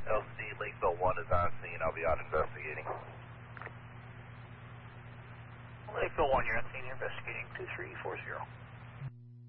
LC Lakeville 1 is on scene. I'll be out investigating. Lakeville 1, you're on scene. You're investigating 2340.